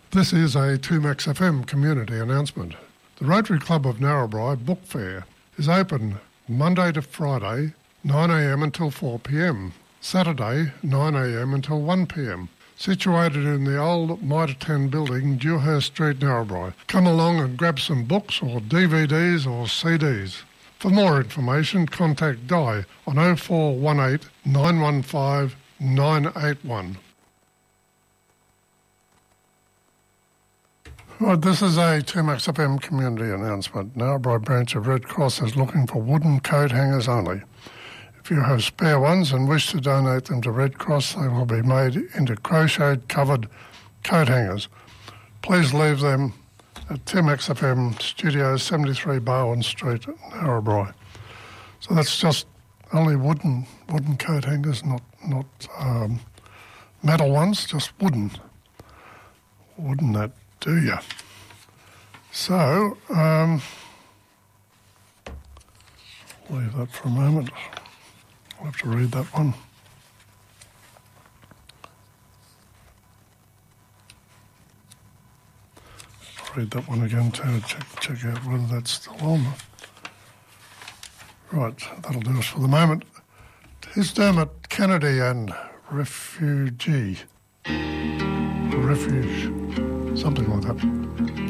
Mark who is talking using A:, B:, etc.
A: This is a 2Max FM community announcement. The Rotary Club of Narrabri Book Fair is open Monday to Friday, 9am until 4pm, Saturday, 9am until 1pm. Situated in the old Mitre 10 building, Dewhurst Street, Narrabri. Come along and grab some books or DVDs or CDs. For more information, contact Di on 0418 915 981. Right, this is a 2Max FM community announcement. Narrabri branch of Red Cross is looking for wooden coat hangers only. If you have spare ones and wish to donate them to Red Cross, they will be made into crocheted covered coat hangers. Please leave them at 2Max FM Studios, 73 Barwon Street, Narrabri. So that's just only wooden coat hangers, not metal ones, just wooden. Wouldn't that do you? So, leave that for a moment. I'll have to read that one. Read that one again to check out whether that's still on. Right, that'll do us for the moment. Here's Dermot Kennedy and Refuge, something like that.